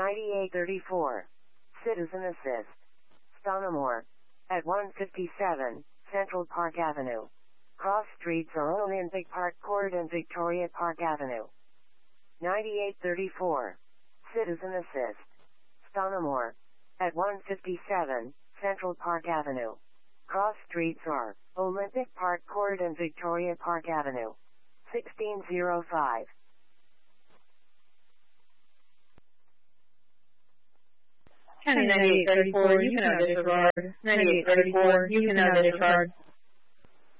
9834. Citizen Assist. Stonamore. At 157, Central Park Avenue. Cross streets are Olympic Park Court and Victoria Park Avenue. 9834. Citizen Assist. Stonamore. At 157, Central Park Avenue. Cross streets are Olympic Park Court and Victoria Park Avenue. 1605. County 9834, you can now disregard. 9834, you can now disregard.